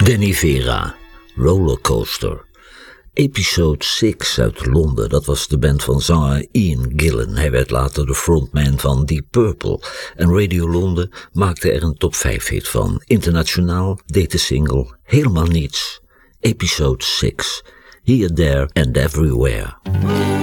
Danny Vera, Rollercoaster. Episode 6 uit Londen, dat was de band van zanger Ian Gillan. Hij werd later de frontman van Deep Purple. En Radio Londen maakte er een top 5 hit van. Internationaal deed de single helemaal niets. Episode 6, Here, There and Everywhere.